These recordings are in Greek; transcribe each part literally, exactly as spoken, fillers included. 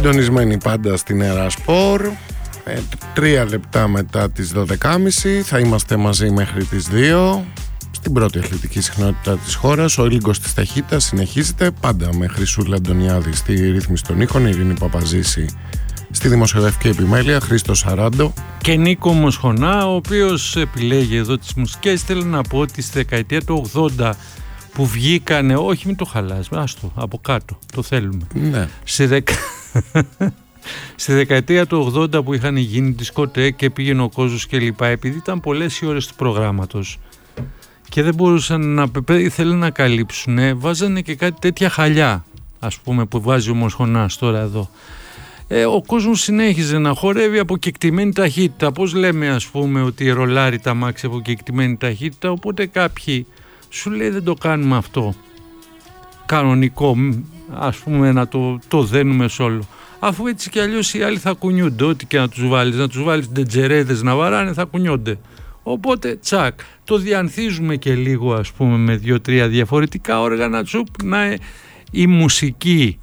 Συντονισμένοι πάντα στην Έρα Σπορ. ε, Τρία λεπτά μετά τις δώδεκα και μισή θα είμαστε μαζί μέχρι τις δύο. Στην πρώτη αθλητική συχνότητα της χώρας. Ο Λίγκος της ταχύτητας συνεχίζεται πάντα με Χρυσούλα Αντωνιάδη στη ρύθμιση των ήχων, Ειρήνη Παπαζήση στη δημοσιογραφική επιμέλεια, Χρήστος Σαράντο και Νίκο Μοσχονά, ο οποίος επιλέγει εδώ τις μουσικές. Θέλω να πω ότι στη δεκαετία του ογδόντα που βγήκανε, όχι μην το χαλάς, άστο από κάτω, το θέλουμε. Ναι. Στη, δεκα... στη δεκαετία του ογδόντα που είχαν γίνει δισκοτέκ και πήγαινε ο κόσμος και λοιπά, επειδή ήταν πολλές οι ώρες του προγράμματος και δεν μπορούσαν να, ήθελαν να καλύψουν, βάζανε και κάτι τέτοια χαλιά, ας πούμε, που βάζει ο Μοσχονάς τώρα εδώ. Ε, ο κόσμος συνέχιζε να χορεύει από κεκτημένη ταχύτητα. Πώς λέμε, ας πούμε, ότι ρολάρει τα μάξι από κεκτημένη ταχύτητα, οπότε κάποιοι σου λέει δεν το κάνουμε αυτό κανονικό, ας πούμε, να το, το δένουμε σόλο, αφού έτσι κι αλλιώς οι άλλοι θα κουνιούνται, ό,τι και να τους βάλεις, να τους βάλεις ντετζερέδες να βαράνε, θα κουνιούνται. Οπότε τσακ, το διανθίζουμε και λίγο, ας πούμε, με δύο-τρία διαφορετικά όργανα, τσουπ, να η μουσική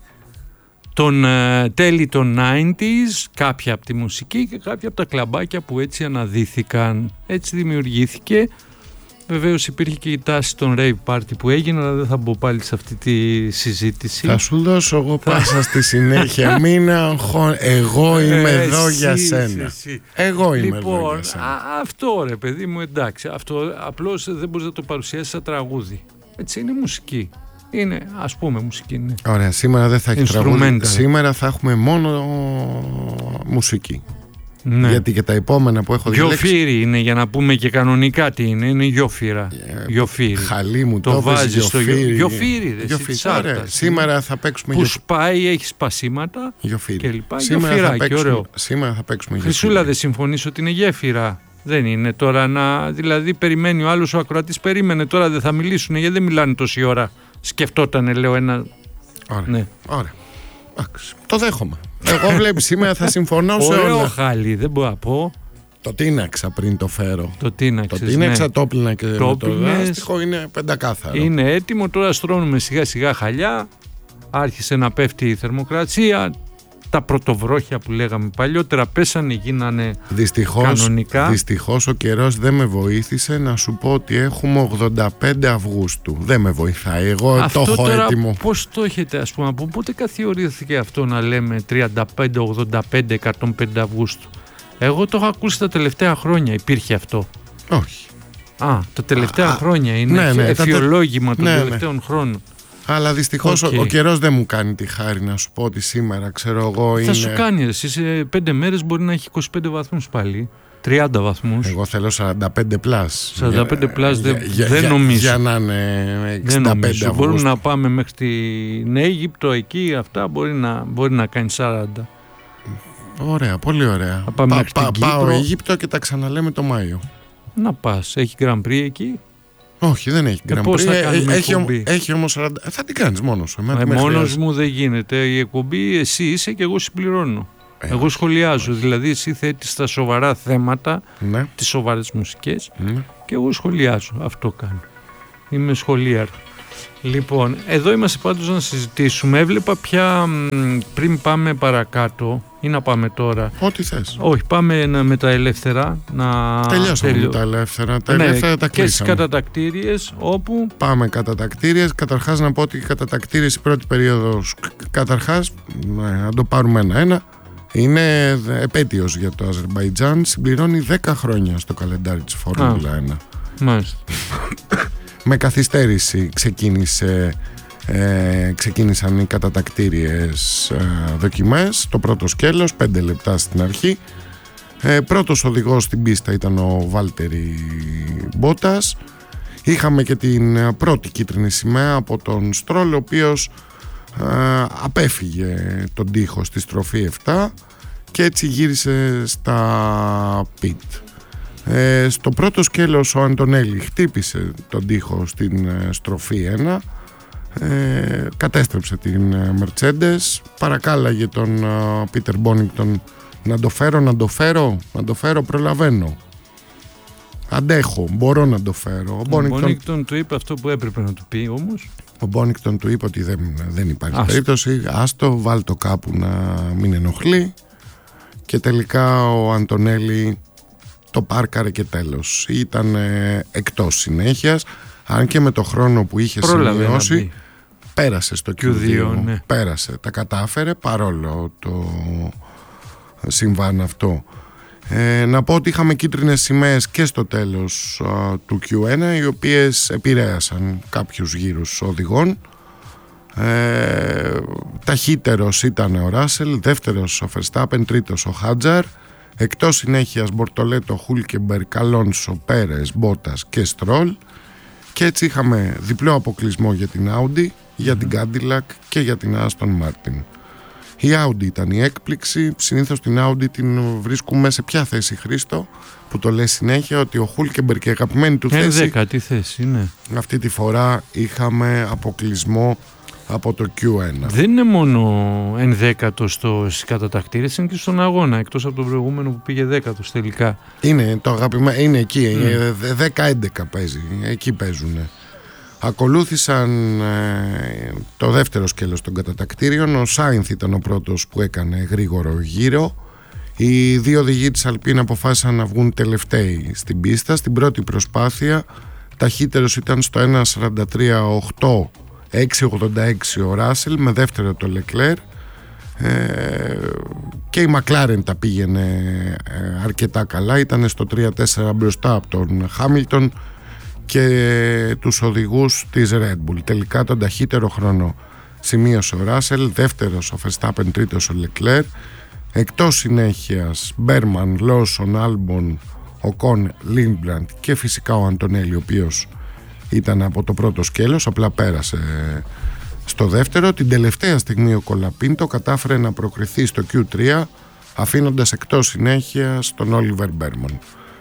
των uh, τέλη των ενενήντα, κάποια από τη μουσική και κάποια από τα κλαμπάκια που έτσι αναδύθηκαν. Έτσι δημιουργήθηκε. Βεβαίως υπήρχε και η τάση των rave party που έγινε, αλλά δεν θα μπω πάλι σε αυτή τη συζήτηση. Θα σου δώσω εγώ πάσα στη συνέχεια. Μην αγχώ... Εγώ είμαι ε, εδώ εσύ, για σένα. Εσύ. Εγώ είμαι λοιπόν, εδώ για σένα. Α, αυτό ρε παιδί μου, εντάξει. Αυτό απλώς δεν μπορείς να το παρουσιάσεις σαν τραγούδι. Έτσι είναι μουσική. Είναι, ας πούμε, μουσική. Είναι. Ωραία, σήμερα δεν θα έχει τραγούδι. Σήμερα θα έχουμε μόνο μουσική. Ναι. Γιατί και τα επόμενα που έχω διαλέξει. Γιοφύρι είναι, για να πούμε και κανονικά τι είναι. Είναι γιοφύρα. Yeah. Γιοφύρι. Χαλί μου, το, το βάζει στο γιοφύρι. Γιοφύρι, Ωραία, σήμερα θα παίξουμε. Που γιοφ... σπάει, έχει σπασίματα γιοφύρι. Και λοιπά. Σήμερα, γιοφυράκι, θα παίξουμε, ωραίο. σήμερα θα παίξουμε. Χρυσούλα, δεν συμφωνείς ότι είναι γέφυρα? Δεν είναι τώρα να. Δηλαδή, περιμένει ο άλλος, ο ακροατής περίμενε. Τώρα δεν θα μιλήσουν, γιατί δεν μιλάνε τόση ώρα. Σκεφτότανε, λέω, ένα. Ωραία. Ναι. Ωραία. Το δέχομαι. Εγώ βλέπεις σήμερα θα συμφωνώ σε όλα. Ωραίο χάλι, δεν μπορώ να πω. Το τίναξα πριν το φέρω. Το τίναξες, το τίναξα, ναι. το όπλυνα και το το λάστιχο είναι πεντακάθαρο. Είναι έτοιμο, τώρα στρώνουμε σιγά σιγά χαλιά. Άρχισε να πέφτει η θερμοκρασία. Τα πρωτοβρόχια που λέγαμε παλιότερα πέσανε, γίνανε δυστυχώς, κανονικά. Δυστυχώς ο καιρός δεν με βοήθησε να σου πω ότι έχουμε ογδόντα πέντε Αυγούστου. Δεν με βοηθάει, εγώ αυτό το έχω τώρα έτοιμο. Πώς το έχετε, ας πούμε, από πότε καθιορίστηκε αυτό να λέμε τριάντα πέντε, ογδόντα πέντε, εκατόν πέντε Αυγούστου? Εγώ το έχω ακούσει τα τελευταία χρόνια, υπήρχε αυτό. Όχι. Α, τα τελευταία α, χρόνια είναι ναι, ναι, εφιολόγημα των ναι, τελευταίων ναι. χρόνων. Αλλά δυστυχώς okay. ο, ο καιρός δεν μου κάνει τη χάρη να σου πω ότι σήμερα, ξέρω εγώ, είναι... Θα σου κάνει, εσύ σε πέντε μέρες μπορεί να έχει είκοσι πέντε βαθμούς πάλι, τριάντα βαθμούς. Εγώ θέλω σαράντα πέντε πλάς. σαράντα πέντε πλάς δεν, για, δεν για, νομίζω. Για να είναι εξήντα πέντε Αυγούστου. Μπορούμε να πάμε μέχρι την Αίγυπτο, εκεί αυτά μπορεί να, μπορεί να κάνει σαράντα. Ωραία, πολύ ωραία. Πα, πα, πάω Αίγυπτο και τα ξαναλέμε το Μάιο. Να πας, έχει Grand Prix εκεί? Όχι, δεν έχει Grand Prix. Ε, έχει, έχει όμως σαράντα. Θα την κάνεις μόνος σου. Ε, μόνος μου δεν γίνεται. Η εκπομπή εσύ είσαι και εγώ συμπληρώνω. Ε, εγώ σχολιάζω. Όχι. Δηλαδή εσύ θέτεις τα σοβαρά θέματα, ναι. τις σοβαρές μουσικές, ναι. και εγώ σχολιάζω. Αυτό κάνω. Είμαι σχολίαρ. Λοιπόν, εδώ είμαστε πάντως να συζητήσουμε. Έβλεπα πια πριν πάμε παρακάτω ή να πάμε τώρα. Ό,τι θες. Όχι, πάμε με τα ελεύθερα. Να τελειώσαμε τελειώ... με τα ελεύθερα. Τα ναι, ελεύθερα τα κλείσαμε. Και στις κατατακτήριες όπου... Πάμε κατατακτήριες. Καταρχάς να πω ότι οι κατατακτήριες η πρώτη περίοδος, καταρχάς, ναι, να το πάρουμε ένα-ένα, είναι επέτειος για το Αζερμπαϊτζάν. Συμπληρώνει δέκα χρόνια στο καλεντάρι της Φόρμουλα ένα. Μάλιστα. Με καθυστέρηση ξεκίνησε, ε, ξεκίνησαν οι κατατακτήριες ε, δοκιμές. Το πρώτο σκέλος, πέντε λεπτά στην αρχή. Ε, πρώτος οδηγός στην πίστα ήταν ο Βάλτερη Μπότας. Είχαμε και την πρώτη κίτρινη σημαία από τον Στρόλ, ο οποίος ε, απέφυγε τον τοίχο στη στροφή επτά και έτσι γύρισε στα πιτ. Ε, στο πρώτο σκέλος ο Αντωνέλη χτύπησε τον τοίχο στην ε, στροφή ένα, ε, κατέστρεψε την ε, Mercedes, παρακάλαγε τον ε, Πίτερ Μπόνιγκτον να το φέρω, να το φέρω, να το φέρω, προλαβαίνω, αντέχω, μπορώ να το φέρω. Ο Μπόνιγκτον του είπε αυτό που έπρεπε να του πει όμως. Ο Μπόνικτον του είπε ότι δεν, δεν υπάρχει Άστο. περίπτωση, άστο, βάλ το κάπου να μην ενοχλεί, και τελικά ο Αντωνέλη το πάρκαρε και τέλος. Ήταν ε, εκτός συνέχειας, αν και με το χρόνο που είχε Πρόλαβε σημειώσει πέρασε στο κιου δύο, κιου δύο, ναι. Πέρασε, τα κατάφερε παρόλο το συμβάν αυτό. Ε, να πω ότι είχαμε κίτρινες σημαίες και στο τέλος α, του κιου ένα, οι οποίες επηρέασαν κάποιους γύρους οδηγών. Ε, ταχύτερος ήταν ο Ράσελ, δεύτερος ο Verstappen, τρίτος ο Χάτζαρ. Εκτός συνέχειας Μπορτολέτο, Χούλκεμπεργκ, Αλόνσο, Πέρες, Μπότας και Στρόλ. Και έτσι είχαμε διπλό αποκλεισμό για την Audi, για την Cadillac και για την Aston Martin. Η Audi ήταν η έκπληξη. Συνήθως την Audi την βρίσκουμε σε ποια θέση, Χρήστο, που το λέει συνέχεια, ότι ο Χούλκεμπεργκ και η αγαπημένη του θέση. ενδέκατη θέση, ναι. Αυτή τη φορά είχαμε αποκλεισμό από το κιου ένα. Δεν είναι μόνο ενδέκατο στις κατατακτήρες, είναι και στον αγώνα, εκτός από τον προηγούμενο που πήγε δέκατος τελικά. Είναι το αγαπημένο, είναι εκεί, Mm. δέκα έντεκα παίζει, εκεί παίζουν. Ακολούθησαν ε, το δεύτερο σκέλος των κατατακτήριων. Ο Σάινθ ήταν ο πρώτος που έκανε γρήγορο γύρο. Οι δύο οδηγοί της Αλπίν αποφάσισαν να βγουν τελευταίοι στην πίστα. Στην πρώτη προσπάθεια ταχύτερος ήταν στο ένα σαράντα τρία οκτώ, έξι ογδόντα έξι ο Ράσελ, με δεύτερο το Λεκλέρ, ε, και η Μακλάρεν τα πήγαινε ε, αρκετά καλά. Ήταν στο τρία τέσσερα μπροστά από τον Χάμιλτον και τους οδηγούς της Red Bull. Τελικά τον ταχύτερο χρόνο σημείωσε ο Ράσελ, δεύτερος ο Verstappen, τρίτος ο Leclerc. Εκτός συνέχειας Μπέρμαν, Λόσον, Άλμπον, Οκόν, Λίνμπραντ και φυσικά ο Αντωνέλη, ο οποίος ήταν από το πρώτο σκέλος, απλά πέρασε στο δεύτερο. Την τελευταία στιγμή ο Κολαπίντο κατάφερε να προκριθεί στο κιου τρία, αφήνοντας εκτός συνέχειας τον Όλιβερ Μπέρμαν.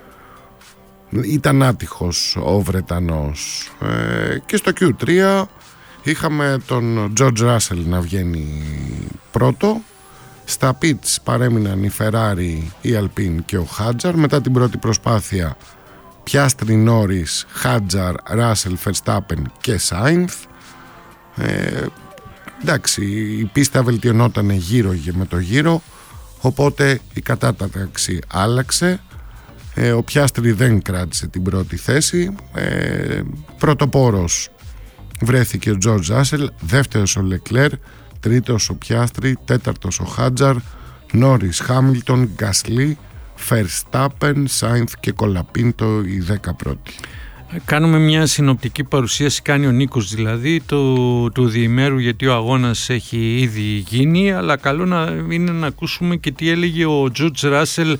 Ήταν άτυχος ο Βρετανός. Ε, και στο κιου τρία είχαμε τον George Russell να βγαίνει πρώτο. Στα pits παρέμειναν η Ferrari, η Alpine και ο Hadjar. Μετά την πρώτη προσπάθεια Πιάστρι, Νόρις, Hadjar, Russell, Verstappen και Sainz. Ε, εντάξει, η πίστα βελτιωνόταν γύρω με το γύρο, οπότε η κατάταξη άλλαξε. Ε, ο Πιάστρι δεν κράτησε την πρώτη θέση. Ε, πρωτοπόρος βρέθηκε ο George Russell, δεύτερος ο Leclerc, τρίτος ο Πιάστρι, τέταρτος ο Χάτζαρ, Νόρις, Χάμιλτον, Γκασλί, Verstappen, Σάινθ και Κολαπίντο οι δέκα πρώτοι. Κάνουμε μια συνοπτική παρουσίαση, κάνει ο Νίκος δηλαδή, του, του διημέρου, γιατί ο αγώνας έχει ήδη γίνει, αλλά καλό να είναι να ακούσουμε και τι έλεγε ο George Russell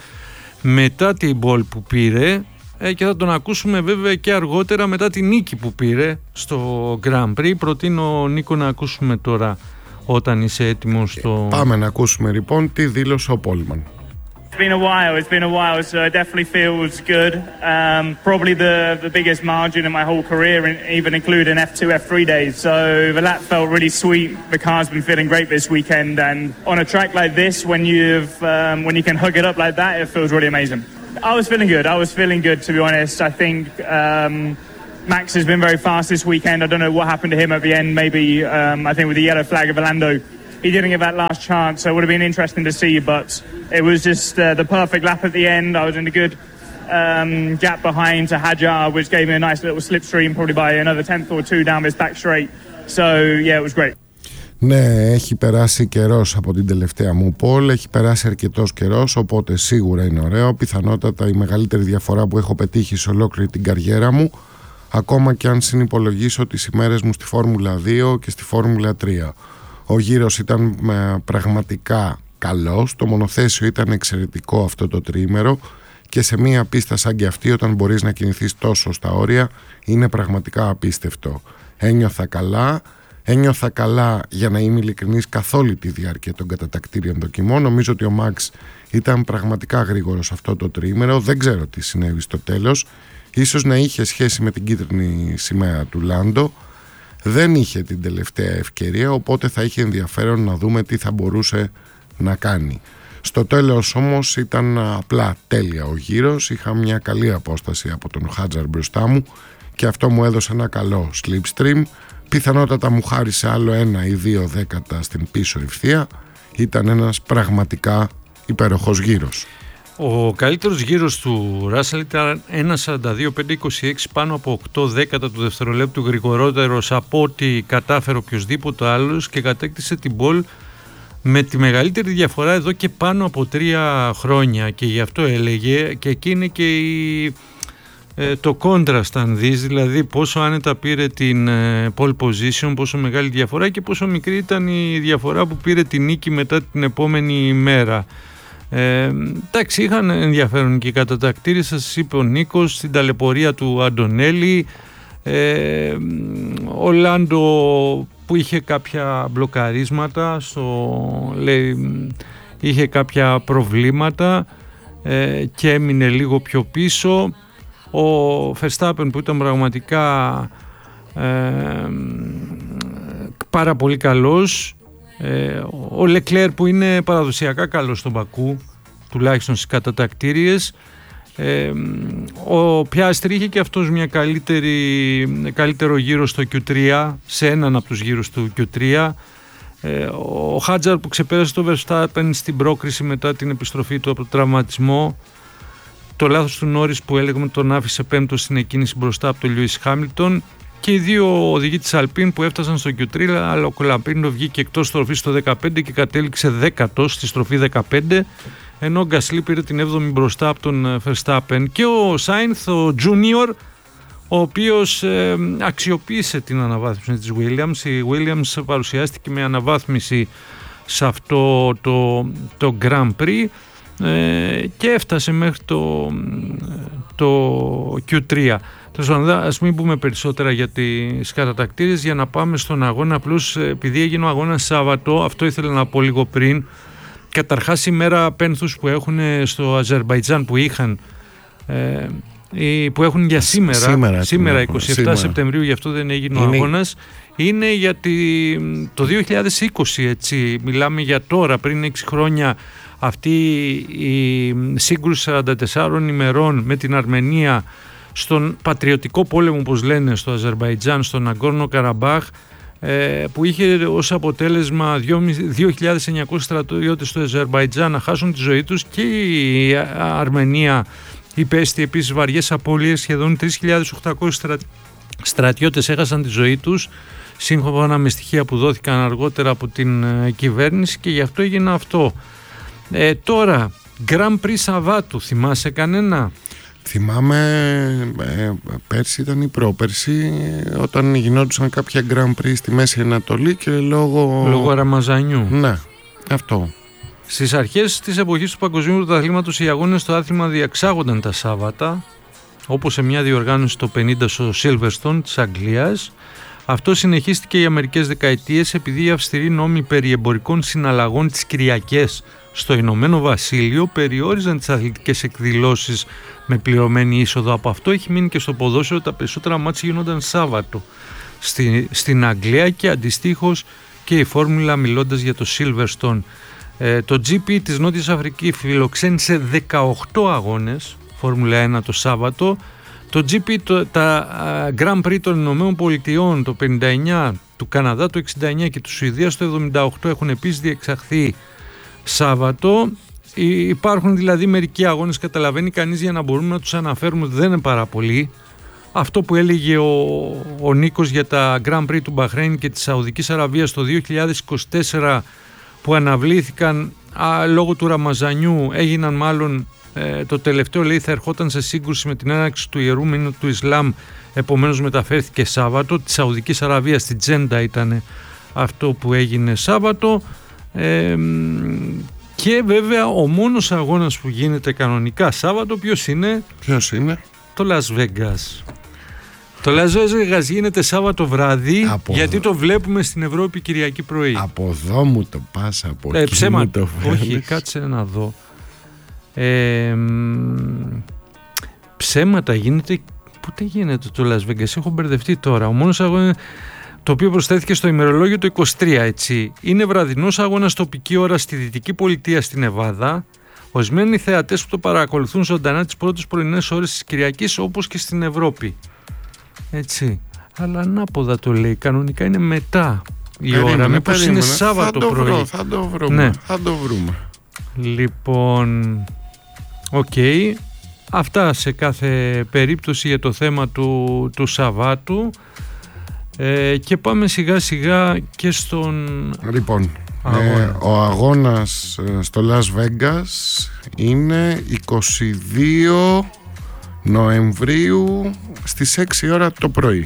μετά την μπολ που πήρε, ε, και θα τον ακούσουμε βέβαια και αργότερα μετά την νίκη που πήρε στο Grand Prix. Προτείνω, Νίκο, να ακούσουμε τώρα όταν είσαι έτοιμος στο... Πάμε να ακούσουμε λοιπόν τι δήλωσε ο Πόλμαν. It's been a while, it's been a while, so it definitely feels good. Um, probably the, the biggest margin in my whole career, even including F two, F three days. So the lap felt really sweet. The car's been feeling great this weekend, and on a track like this, when you've um, when you can hug it up like that, it feels really amazing. I was feeling good. I was feeling good, to be honest. I think um, Max has been very fast this weekend. I don't know what happened to him at the end. Maybe um, I think with the yellow flag of Orlando, he didn't get that last chance, so it would have been interesting to see, but it was just uh, the perfect lap at the end. I was in a good um, gap behind to Hadjar, which gave me a nice little slipstream, probably by another tenth or two down this back straight. So, yeah, it was great. Ναι, έχει περάσει καιρός από την τελευταία μου πόλ, έχει περάσει αρκετός καιρός, οπότε σίγουρα είναι ωραίο. Πιθανότατα η μεγαλύτερη διαφορά που έχω πετύχει σε ολόκληρη την καριέρα μου, ακόμα και αν συνυπολογίσω τις ημέρες μου στη Φόρμουλα δύο και στη Φόρμουλα τρία. Ο γύρος ήταν πραγματικά καλός, το μονοθέσιο ήταν εξαιρετικό αυτό το τριήμερο, και σε μία πίστα σαν και αυτή, όταν μπορείς να κινηθείς τόσο στα όρια, είναι πραγματικά απίστευτο. Ένιωθα καλά, ένιωθα καλά, για να είμαι ειλικρινής, καθ' όλη τη διάρκεια των κατατακτήριων δοκιμών. Νομίζω ότι ο Μαξ ήταν πραγματικά γρήγορος αυτό το τριήμερο, δεν ξέρω τι συνέβη στο τέλος, ίσως να είχε σχέση με την κίτρινη σημαία του Λάντο. Δεν είχε την τελευταία ευκαιρία, οπότε θα είχε ενδιαφέρον να δούμε τι θα μπορούσε να κάνει. Στο τέλος όμως ήταν απλά τέλεια ο γύρος. Είχα μια καλή απόσταση από τον Χάτζαρ μπροστά μου και αυτό μου έδωσε ένα καλό slipstream. πιθανότατα μου χάρισε άλλο ένα ή δύο δέκατα στην πίσω ευθεία. Ήταν ένας πραγματικά υπέροχος γύρος. Ο καλύτερος γύρος του Ράσελ ήταν ένα σαράντα δύο πέντε είκοσι έξι, πάνω από οκτώ δέκατα του δευτερολέπτου γρηγορότερος από ό,τι κατάφερε οποιοσδήποτε άλλος, και κατέκτησε την πόλ με τη μεγαλύτερη διαφορά εδώ και πάνω από τρία χρόνια, και γι' αυτό έλεγε, και εκεί είναι και η, ε, το contrast αν δεις, δηλαδή πόσο άνετα πήρε την ε, pole position, πόσο μεγάλη διαφορά και πόσο μικρή ήταν η διαφορά που πήρε την νίκη μετά την επόμενη μέρα. Ε, εντάξει, είχαν ενδιαφέρον και οι κατατακτήρες, σας είπε ο Νίκος, στην ταλαιπωρία του Αντωνέλη, ε, ο Λάντο που είχε κάποια μπλοκαρίσματα, στο, λέει, είχε κάποια προβλήματα ε, και έμεινε λίγο πιο πίσω. Ο Verstappen που ήταν πραγματικά ε, πάρα πολύ καλός, ε, ο Leclerc που είναι παραδοσιακά καλός στον Μπακού, τουλάχιστον στις κατατακτήριες. Ε, ο Πιάστρη είχε και αυτός μια καλύτερη, καλύτερο γύρο στο κιου θρι, σε έναν από τους γύρους του κιου θρι. Ε, ο Χάτζαρ που ξεπέρασε το Verstappen στην πρόκριση μετά την επιστροφή του από το τραυματισμό. Το λάθος του Νόρις που έλεγαμε τον άφησε πέμπτο στην εκκίνηση μπροστά από τον Λιούις Χάμιλτον, και οι δύο οδηγοί της Αλπίν που έφτασαν στο κιου θρι, αλλά ο Κολαμπίνο βγήκε εκτός στροφής στο δεκαπέντε και κατέληξε δέκατος στη στροφή δεκαπέντε, ενώ ο Γκασλί πήρε την έβδομη μπροστά από τον Verstappen. Και ο Σάινθ, ο Junior, ο οποίος ε, αξιοποίησε την αναβάθμιση της Williams. Η Williams παρουσιάστηκε με αναβάθμιση σε αυτό το, το Grand Prix ε, και έφτασε μέχρι το, το κιου θρι. Ας μην πούμε περισσότερα για τις κατατακτήριες, για να πάμε στον αγώνα. Απλώς επειδή έγινε ο αγώνας Σάββατο, αυτό ήθελα να πω λίγο πριν. Καταρχάς η μέρα πένθους που έχουν στο Αζερμπαϊτζάν, που είχαν ε, που έχουν για σήμερα, σήμερα, σήμερα εικοστή εβδόμη σήμερα. Σεπτεμβρίου, γι' αυτό δεν έγινε ο είναι... αγώνας, είναι γιατί το δύο χιλιάδες είκοσι, έτσι, μιλάμε για τώρα, πριν έξι χρόνια, αυτή η σύγκρουση σαράντα τεσσάρων ημερών με την Αρμενία στον πατριωτικό πόλεμο, όπως λένε, στο Αζερμπαϊτζάν, στον Ναγκόρνο Καραμπάχ, που είχε ως αποτέλεσμα δύο χιλιάδες εννιακόσιοι στρατιώτες του Αζερμπαϊτζάν να χάσουν τη ζωή τους, και η Αρμενία υπέστη επίσης βαριές απώλειες. Σχεδόν τρεις χιλιάδες οκτακόσιοι στρα... στρατιώτες έχασαν τη ζωή τους, σύμφωνα με στοιχεία που δόθηκαν αργότερα από την κυβέρνηση, και γι' αυτό έγινε αυτό. Ε, τώρα, Grand Prix Σαββάτου, θυμάσαι κανένα? Θυμάμαι ε, πέρσι ήταν ή πρόπερσι, όταν γινόντουσαν κάποια Grand Prix στη Μέση Ανατολή και λόγω... Λόγω Ραμαζανιού. Ναι, αυτό. Στις αρχές της εποχής του Παγκοσμίου Πρωταθλήματος οι αγώνες στο άθλημα διεξάγονταν τα Σάββατα, όπως σε μια διοργάνωση το πενήντα στο Silverstone της Αγγλίας. Αυτό συνεχίστηκε για μερικές δεκαετίες επειδή οι αυστηροί νόμοι περί εμπορικών συναλλαγών τις Κυριακές στο Ηνωμένο Βασίλειο περιόριζαν τις αθλητικές εκδηλώσεις με πληρωμένη είσοδο. Από αυτό έχει μείνει και στο ποδόσφαιρο, τα περισσότερα μάτς γίνονταν Σάββατο στη, στην Αγγλία, και αντιστοίχως και η φόρμουλα, μιλώντας για το Silverstone. Ε, το τζι πι της Νότιας Αφρικής φιλοξένησε δεκαοκτώ αγώνες Φόρμουλα ένα το Σάββατο. Το τζι πι, το, τα uh, Grand Prix των Ηνωμένων Πολιτειών το πενήντα εννιά, του Καναδά το εξήντα εννιά και του Σουηδίας το εβδομήντα οκτώ έχουν επίσης διεξαχθεί Σάββατο. Υπάρχουν δηλαδή μερικοί αγώνες, καταλαβαίνει κανείς, για να μπορούμε να τους αναφέρουμε, δεν είναι πάρα πολλοί. Αυτό που έλεγε ο, ο Νίκος για τα Grand Prix του Μπαχρέιν και της Σαουδικής Αραβίας το δύο χιλιάδες είκοσι τέσσερα, που αναβλήθηκαν α, λόγω του Ραμαζανιού, έγιναν μάλλον ε, το τελευταίο, λέει, θα ερχόταν σε σύγκρουση με την έναρξη του Ιερού Μήνου του Ισλάμ, επομένως μεταφέρθηκε Σάββατο. Της Σαουδικής Αραβίας στη Τζέντα ήταν αυτό που έγινε Σάββατο. Ε, και βέβαια ο μόνος αγώνας που γίνεται κανονικά Σάββατο, ποιος είναι? Ποιος είναι? Το Las Vegas. Το Las Vegas γίνεται Σάββατο βράδυ, από γιατί δω... το βλέπουμε στην Ευρώπη Κυριακή πρωί. Από εδώ μου το πας, από ε, εκεί ψέμα... μου το φέρνεις. Όχι, κάτσε να δω. Ε, ψέματα γίνεται. Πότε γίνεται το Las Vegas? Έχω μπερδευτεί τώρα. Ο μόνος αγώνας, το οποίο προσθέθηκε στο ημερολόγιο το είκοσι τρία, έτσι. Είναι βραδινός αγώνας τοπική ώρα στη Δυτική Πολιτεία στην Νεβάδα. Ορισμένοι θεατές που το παρακολουθούν ζωντανά τις πρώτες πρωινές ώρες της Κυριακής, όπως και στην Ευρώπη. Έτσι. Αλλά ανάποδα το λέει, κανονικά είναι μετά η περίμενε, ώρα, μήπως περίμενε. είναι Σάββατο θα το πρωί. βρω, θα το βρούμε, Ναι. θα το βρούμε. Λοιπόν, οκ, okay. Αυτά σε κάθε περίπτωση για το θέμα του, του Σαββάτου. Ε, και πάμε σιγά σιγά και στον Λοιπόν, αγώνα. Ε, ο αγώνας ε, στο Las Vegas είναι είκοσι δύο Νοεμβρίου στις έξι ώρα το πρωί.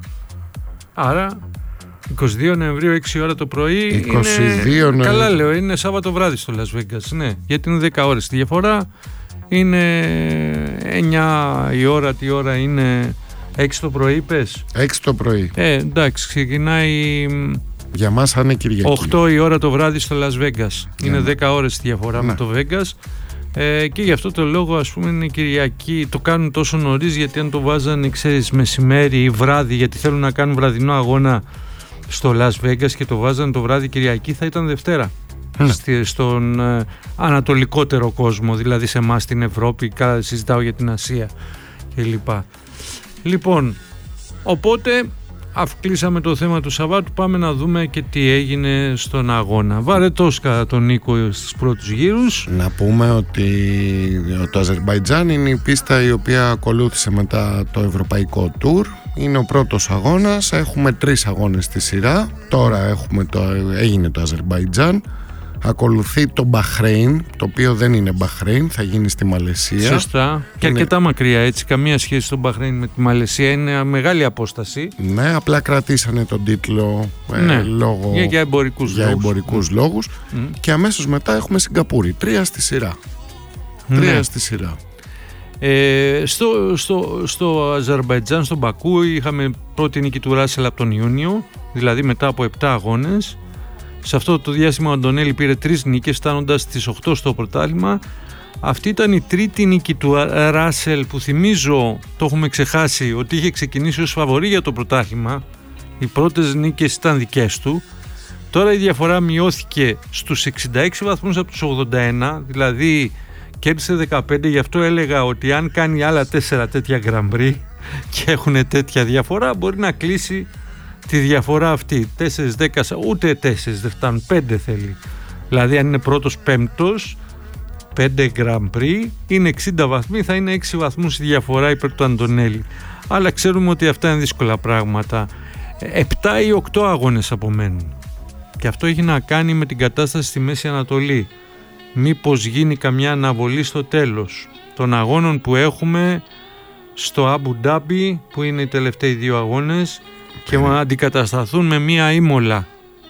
Άρα είκοσι δύο Νοεμβρίου έξι ώρα το πρωί είκοσι δύο είναι... Νοεμβρίου. Καλά λέω, είναι Σάββατο βράδυ στο Las Vegas, ναι, γιατί είναι δέκα ώρες τη διαφορά. Είναι εννιά η ώρα, τι ώρα είναι? έξι το πρωί είπες? έξι το πρωί. Ε, εντάξει, ξεκινάει Για μας θα είναι Κυριακή. οκτώ η ώρα το βράδυ στο Las Vegas. Είναι να. δέκα ώρες τη διαφορά, ναι, με το Vegas. Ε, και γι' αυτό το λόγο, ας πούμε, είναι Κυριακή. Το κάνουν τόσο νωρίς, γιατί αν το βάζανε, ξέρεις, μεσημέρι ή βράδυ, γιατί θέλουν να κάνουν βραδινό αγώνα στο Las Vegas και το βάζανε το βράδυ Κυριακή, θα ήταν Δευτέρα. Ναι. Στη, στον ε, ανατολικότερο κόσμο, δηλαδή σε εμάς στην Ευρώπη, συζητάω για την Ασία κλπ. Λοιπόν, οπότε αυκλείσαμε το θέμα του Σαββάτου, πάμε να δούμε και τι έγινε στον αγώνα. Βαρετός κατά τον Νίκο στους πρώτους γύρους. Να πούμε ότι το Αζερμπαϊτζάν είναι η πίστα η οποία ακολούθησε μετά το ευρωπαϊκό τουρ. Είναι ο πρώτος αγώνας, έχουμε τρεις αγώνες στη σειρά. Τώρα έχουμε το, έγινε το Αζερμπαϊτζάν. Ακολουθεί το Μπαχρέιν, το οποίο δεν είναι Μπαχρέιν, θα γίνει στη Μαλαισία. Σωστά. Και είναι... αρκετά μακριά, έτσι. Καμία σχέση στο Μπαχρέιν με τη Μαλαισία. Είναι μεγάλη απόσταση. Ναι, απλά κρατήσανε τον τίτλο ε, ναι. λόγω... για, για εμπορικούς για λόγους. Εμπορικούς mm. λόγους. Mm. Και αμέσως μετά έχουμε Σιγκαπούρη. Τρία στη σειρά. Ναι. Τρία στη σειρά. Ε, στο, στο, στο Αζερμπαϊτζάν, στον Μπακού, είχαμε πρώτη νίκη του Ράσελ από τον Ιούνιο, δηλαδή μετά από επτά αγώνες. Σε αυτό το διάστημα ο Αντωνέλη πήρε τρεις νίκες, φτάνοντας στις οκτώ στο πρωτάθλημα. Αυτή ήταν η τρίτη νίκη του Ράσελ, που θυμίζω, το έχουμε ξεχάσει, ότι είχε ξεκινήσει ως φαβορί για το πρωτάθλημα. Οι πρώτες νίκες ήταν δικές του. Τώρα η διαφορά μειώθηκε στους εξήντα έξι βαθμούς από τους ογδόντα ένα, δηλαδή κέρδισε δεκαπέντε. Γι' αυτό έλεγα ότι αν κάνει άλλα τέσσερα τέτοια Grand Prix και έχουν τέτοια διαφορά, μπορεί να κλείσει τη διαφορά αυτή. τέσσερα δέκα, ούτε τέσσερα δεν φτάνουν, πέντε θέλει. Δηλαδή αν είναι πρώτος πέμπτος, πέντε Grand Prix, είναι εξήντα βαθμοί, θα είναι έξι βαθμούς η διαφορά υπέρ του Αντωνέλη. Αλλά ξέρουμε ότι αυτά είναι δύσκολα πράγματα. επτά ή οκτώ αγώνες απομένουν. Και αυτό έχει να κάνει με την κατάσταση στη Μέση Ανατολή. Μήπως γίνει καμιά αναβολή στο τέλος των αγώνων που έχουμε στο Αμπου Ντάμπι, που είναι οι τελευταίοι δύο αγώνες, και να αντικατασταθούν με μία Ήμολα.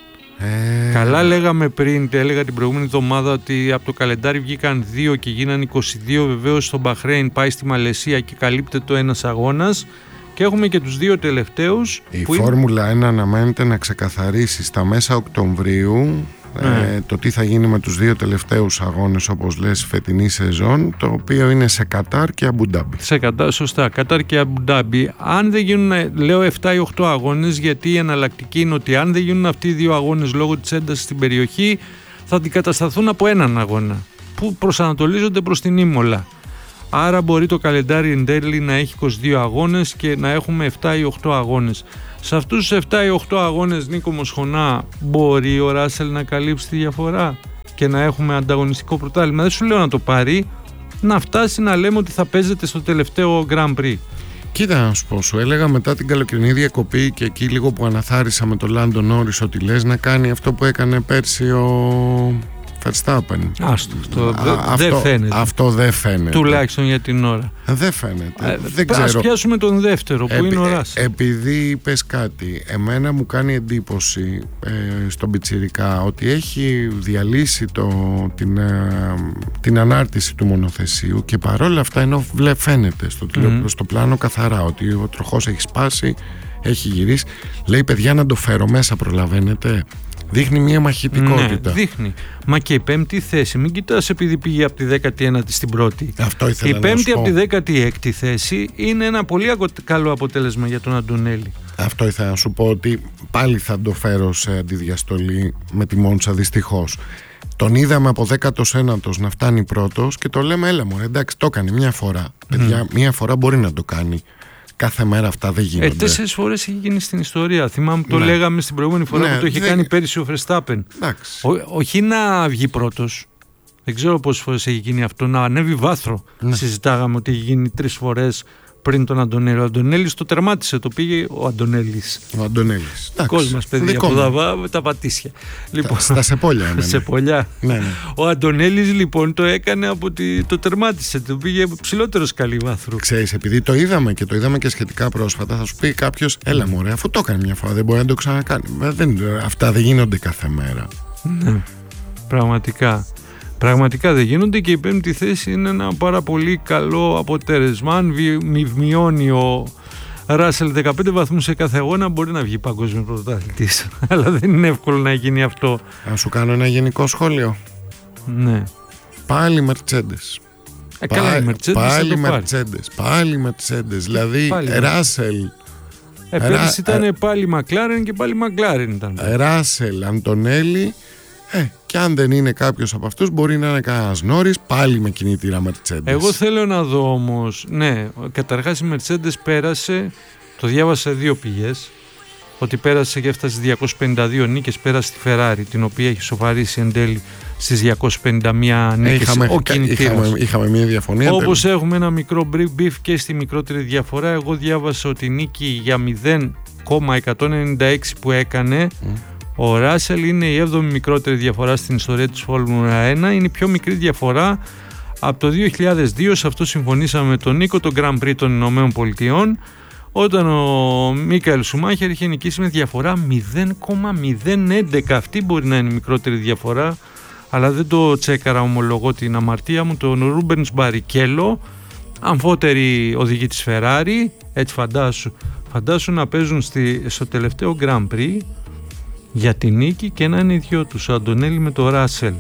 Ε... Καλά λέγαμε πριν, έλεγα την προηγούμενη εβδομάδα, ότι από το καλεντάρι βγήκαν δύο και γίνανε είκοσι δύο. Βεβαίως στο Μπαχρέιν πάει στη Μαλαισία και καλύπτεται ο ένας αγώνας. Και έχουμε και τους δύο τελευταίους. Η Φόρμουλα είναι... ένα αναμένεται να ξεκαθαρίσει στα μέσα Οκτωβρίου mm. ε, το τι θα γίνει με τους δύο τελευταίους αγώνες, όπως λες, φετινή σεζόν, το οποίο είναι σε Κατάρ και Αμπουντάμπι. Σε Κατάρ, σωστά, Κατάρ και Αμπουντάμπι. Αν δεν γίνουν, λέω επτά ή οκτώ αγώνες, γιατί η εναλλακτική είναι ότι αν δεν γίνουν αυτοί οι δύο αγώνες λόγω της έντασης στην περιοχή, θα αντικατασταθούν από έναν αγώνα που προσανατολίζονται προς την Ήμολα. Άρα μπορεί το καλεντάρι εν τέλει να έχει είκοσι δύο αγώνες και να έχουμε επτά ή οκτώ αγώνες. Σε αυτούς τους επτά ή οκτώ αγώνες, Νίκο Μοσχονά, μπορεί ο Ράσελ να καλύψει τη διαφορά και να έχουμε ανταγωνιστικό πρωτάθλημα? Δεν σου λέω να το πάρει, να φτάσει να λέμε ότι θα παίζεται στο τελευταίο Grand Prix. Κοίτα να σου πω, σου έλεγα μετά την καλοκαιρινή διακοπή και εκεί λίγο που αναθάρισα με τον Λάντο Νόρις, ότι λες να κάνει αυτό που έκανε πέρσι ο Verstappen. Άστο, αυτό δεν δε φαίνεται. Αυτό δεν φαίνεται. Τουλάχιστον για την ώρα. Δεν φαίνεται. Ε, δεν ξέρω. Ας πιάσουμε τον δεύτερο που Επί, είναι ο Ράσελ. Επειδή είπες κάτι, εμένα μου κάνει εντύπωση ε, στον Πιτσιρικά ότι έχει διαλύσει το, την, ε, την ανάρτηση του μονοθεσίου, και παρόλα αυτά, ενώ φαίνεται στο, mm. στο πλάνο καθαρά ότι ο τροχός έχει σπάσει, έχει γυρίσει, λέει παιδιά να το φέρω μέσα, προλαβαίνετε? Δείχνει μια μαχητικότητα. Ναι, δείχνει. Μα και η πέμπτη θέση, μην κοιτάς επειδή πήγε από τη δέκατη ένατη στην πρώτη. Αυτό ήθελα η πέμπτη να από τη δέκατη έκτη θέση είναι ένα πολύ καλό αποτέλεσμα για τον Αντωνέλη. Αυτό ήθελα να σου πω, ότι πάλι θα το φέρω σε αντιδιαστολή με τη Μόντσα, δυστυχώς. Τον είδαμε από δέκατος ένατος να φτάνει πρώτος και το λέμε έλα μωρέ, εντάξει, το έκανε μια φορά. Mm. Παιδιά, μια φορά μπορεί να το κάνει. κάθε μέρα αυτά δεν γίνονται. Ε, τέσσερις φορές έχει γίνει στην ιστορία. Θυμάμαι το ναι. λέγαμε στην προηγούμενη φορά ναι, που το είχε δεν... κάνει πέρυσι ο Verstappen. Όχι να βγει πρώτος. Δεν ξέρω πόσες φορές έχει γίνει αυτό. Να ανέβει βάθρο. Ναι. Συζητάγαμε ότι έχει γίνει τρεις φορές πριν τον Αντωνέλη. Ο Αντωνέλης το τερμάτισε, το πήγε ο Αντωνέλης. Ο Αντωνέλης. Δικός μας παιδί από τα, τα πατήσια. Λοιπόν, στα σεπόλια. Ναι, σεπόλια. Ναι, ναι. Ο Αντωνέλης λοιπόν το έκανε από τη, το τερμάτισε, το πήγε ψηλότερο σκαλί βάθρου. Ξέρεις, επειδή το είδαμε και το είδαμε και σχετικά πρόσφατα, θα σου πει κάποιος, έλα μωρέ, αφού το έκανε μια φορά, δεν μπορεί να το ξανακάνει. Δεν, αυτά δεν γίνονται κάθε μέρα. Ναι, πραγματικά. Πραγματικά δεν γίνονται και η πέμπτη θέση είναι ένα πάρα πολύ καλό αποτέλεσμα. Αν μειώνει ο Ράσελ δεκαπέντε βαθμούς σε κάθε αγώνα, μπορεί να βγει παγκόσμιο πρωταθλητής. Αλλά δεν είναι εύκολο να γίνει αυτό. Να σου κάνω ένα γενικό σχόλιο. Ναι. Πάλι Mercedes. Ε, καλά, η Mercedes πάλι Mercedes. Πάλι Mercedes. Δηλαδή Ράσελ. Ε, πέρυσι ήταν ε, πάλι McLaren και πάλι McLaren ήταν. Ράσελ, Αντωνέλη. Ε, και αν δεν είναι κάποιος από αυτούς, μπορεί να είναι κανένας Νόρις, πάλι με κινητήρα Mercedes. Εγώ θέλω να δω όμως, ναι, καταρχάς η Mercedes πέρασε, το διάβασα δύο πηγές, ότι πέρασε και έφτασε στις διακόσιες πενήντα δύο νίκες, πέρασε τη Ferrari, την οποία έχει σοβαρήσει εν τέλει στις διακόσιες πενήντα μία νίκες. Είχαμε, ο κινητήρας. Είχαμε, είχαμε μια διαφωνία. Όπως τέλει. Έχουμε ένα μικρό brief και στη μικρότερη διαφορά, εγώ διάβασα ότι η νίκη για μηδέν κόμμα εκατόν ενενήντα έξι που έκανε, mm. ο Ράσελ είναι η έβδομη μικρότερη διαφορά στην ιστορία της Φόρμουλα ένα. Είναι η πιο μικρή διαφορά από το δύο χιλιάδες δύο. Σε αυτό συμφωνήσαμε με τον Νίκο, τον Grand Prix των Ηνωμένων Πολιτειών, όταν ο Μίκαελ Σουμάχερ είχε νικήσει με διαφορά μηδέν κόμμα μηδέν έντεκα. Αυτή μπορεί να είναι η μικρότερη διαφορά, αλλά δεν το τσέκαρα, ομολογώ την αμαρτία μου. Τον Ρούμπενς Μπαρικέλο, αμφότερη οδηγή της Ferrari, έτσι φαντάσου, φαντάσου να παίζουν στη, στο τελευταίο Grand Prix για τη νίκη και να είναι οι δυο τους, ο Αντωνέλη με το Ράσελ.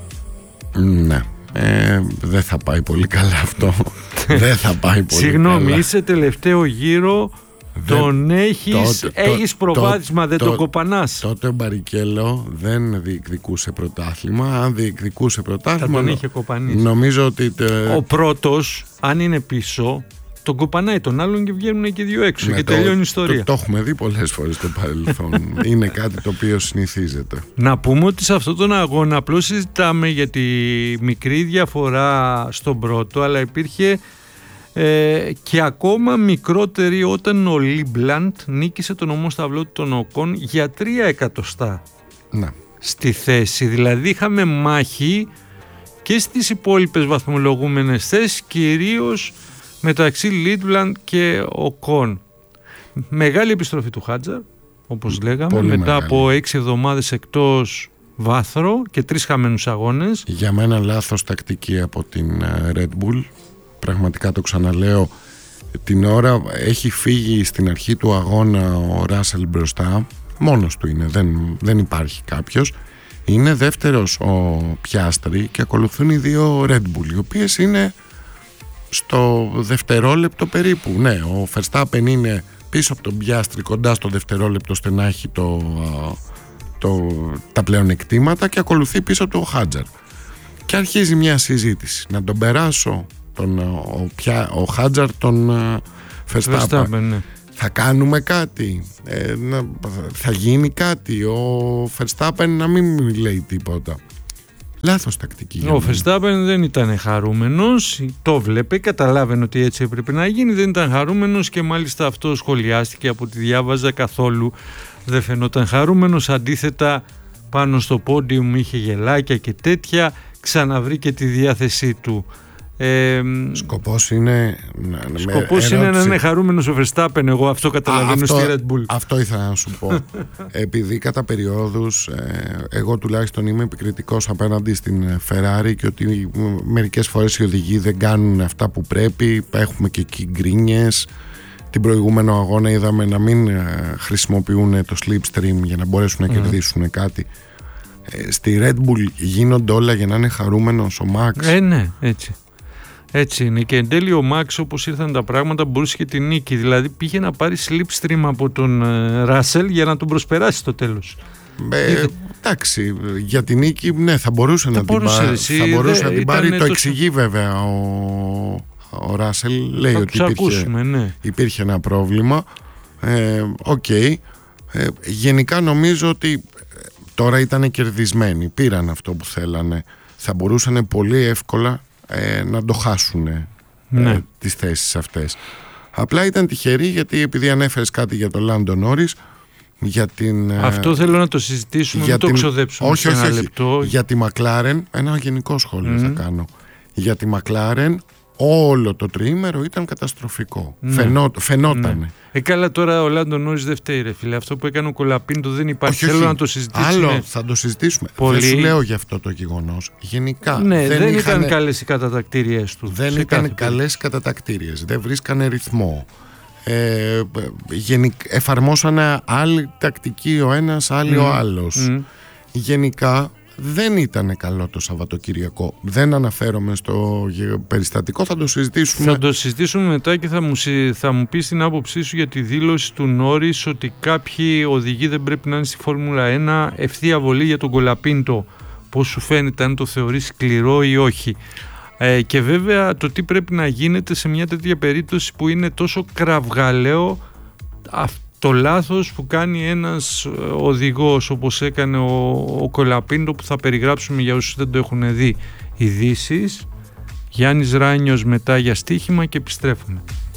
Ναι, ε, δεν θα πάει πολύ καλά αυτό. Δεν θα πάει πολύ Συγγνώμη, καλά. είσαι τελευταίο γύρο, δεν, τον έχεις, τότε, έχεις προβάδισμα, δεν τον κοπανάς. Τότε ο Μπαρικέλο δεν διεκδικούσε πρωτάθλημα. Αν διεκδικούσε πρωτάθλημα, θα τον είχε κοπανίσει. Νομίζω ότι τε... ο πρώτος, αν είναι πίσω, τον κοπανάει τον άλλον και βγαίνουν και δύο έξω, ναι, και το, τελειώνει η ιστορία. Το, το έχουμε δει πολλές φορές στο παρελθόν. Είναι κάτι το οποίο συνηθίζεται. Να πούμε ότι σε αυτόν τον αγώνα απλώς συζητάμε για τη μικρή διαφορά στον πρώτο, αλλά υπήρχε ε, και ακόμα μικρότερη όταν ο Λίμπλαντ νίκησε τον ομόσταυλό του τον Οκόν για τρία εκατοστά να. στη θέση. Δηλαδή είχαμε μάχη και στις υπόλοιπες βαθμολογούμενες θέσεις, κυρίως μεταξύ Λίτβλαντ και Οκόν. Μεγάλη επιστροφή του Χάτζαρ, όπως λέγαμε, πολύ μετά μεγάλη. από έξι εβδομάδες εκτός βάθρο και τρεις χαμένους αγώνες. Για μένα λάθος τακτική από την Red Bull. Πραγματικά το ξαναλέω. Την ώρα έχει φύγει στην αρχή του αγώνα ο Ράσελ μπροστά. Μόνος του είναι, δεν, δεν υπάρχει κάποιος. Είναι δεύτερος ο Πιάστρι και ακολουθούν οι δύο Red Bull, οι οποίες είναι στο δευτερόλεπτο περίπου. Ναι, ο Verstappen είναι πίσω από τον Πιάστρι, κοντά στο δευτερόλεπτο, ώστε να έχει το, το, τα πλεονεκτήματα, και ακολουθεί πίσω του ο Χάτζαρ. Και αρχίζει μια συζήτηση. Να τον περάσω τον, ο, πια, ο Χάτζαρ τον Verstappen. Verstappen, ναι. Θα κάνουμε κάτι, ε, να, θα γίνει κάτι. Ο Verstappen να μην λέει τίποτα. Λάθος τακτική. Ο Verstappen δεν ήταν χαρούμενος, το βλέπε, καταλάβαινε ότι έτσι έπρεπε να γίνει, δεν ήταν χαρούμενος και μάλιστα αυτό σχολιάστηκε από ό,τι διάβαζα, καθόλου δεν φαινόταν χαρούμενος, αντίθετα πάνω στο πόντιουμ είχε γελάκια και τέτοια, ξαναβρήκε τη διάθεσή του. Ε, σκοπός είναι σκοπός είναι να είναι χαρούμενος ο Verstappen. Εγώ αυτό καταλαβαίνω στη Red Bull. Αυτό ήθελα να σου πω. Επειδή κατά περιόδους ε, εγώ τουλάχιστον είμαι επικριτικός απέναντι στην Ferrari, και ότι μερικές φορές οι οδηγοί δεν κάνουν αυτά που πρέπει. Έχουμε και εκεί γκρίνιες. Την προηγούμενο αγώνα είδαμε να μην ε, χρησιμοποιούν το slipstream για να μπορέσουν να mm. κερδίσουν κάτι. ε, Στη Red Bull γίνονται όλα για να είναι χαρούμενος ο Max. Ε, ναι, έτσι. Έτσι είναι, και εν τέλει ο Μάξ, όπως ήρθαν τα πράγματα, μπορούσε και τη νίκη. Δηλαδή πήγε να πάρει slipstream από τον Ράσελ για να τον προσπεράσει στο τέλος. Ε, Είδε... Εντάξει, για τη νίκη ναι, θα μπορούσε, θα να, μπορούσε, την, εσύ, θα μπορούσε δε, να την πάρει. Το, το εξηγεί βέβαια ο, ο Ράσελ λέει θα ότι υπήρχε, ακούσουμε, ναι. υπήρχε ένα πρόβλημα. Οκ. ε, okay. ε, γενικά νομίζω ότι τώρα ήταν κερδισμένοι, πήραν αυτό που θέλανε. Θα μπορούσαν πολύ εύκολα ε, να το χάσουν, ναι. ε, τις θέσεις αυτές. Απλά ήταν τυχεροί, γιατί επειδή ανέφερες κάτι για τον Λάντο Νόρις, για την, αυτό θέλω να το συζητήσουμε, μην το ξοδέψουμε όχι, σε ένα όχι, λεπτό. Για τη Μακλάρεν, ένα γενικό σχόλιο mm. θα κάνω. Για τη Μακλάρεν όλο το τριήμερο ήταν καταστροφικό. Ναι. Φαινό, φαινότανε. Ναι. Ε, καλά, τώρα ο Λάντο Νόρις δεν φταίει, ρε φίλε. Αυτό που έκανε ο Κολαπίντο δεν υπάρχει. Όχι, Θέλω όχι. να το συζητήσουμε. Άλλο θα το συζητήσουμε. Πολύ... Δεν σου λέω γι' αυτό το γεγονός. Γενικά. Ναι, δεν, δεν είχαν... ήταν καλές οι κατατακτήριες του. Δεν ήταν καλές οι κατατακτήριες. Δεν βρίσκανε ρυθμό. Ε, γενικ... Εφαρμόσανε άλλη τακτική ο ένας, άλλη mm. ο άλλος. Mm. Γενικά δεν ήταν καλό το Σαββατοκυριακό. Δεν αναφέρομαι στο περιστατικό, θα το συζητήσουμε. Θα το συζητήσουμε μετά και θα μου, θα μου πεις την άποψή σου για τη δήλωση του Νόρις ότι κάποιοι οδηγοί δεν πρέπει να είναι στη Φόρμουλα ένα, ευθεία βολή για τον Κολαπίντο. Πώς σου φαίνεται, αν το θεωρείς σκληρό ή όχι. Ε, και βέβαια το τι πρέπει να γίνεται σε μια τέτοια περίπτωση που είναι τόσο κραυγαλαίο αυτό. Το λάθος που κάνει ένας οδηγός όπως έκανε ο, ο Κολαπίντο, που θα περιγράψουμε για όσους δεν το έχουν δει. Ειδήσεις, Γιάννης Ράνιος μετά για στοίχημα και επιστρέφουμε.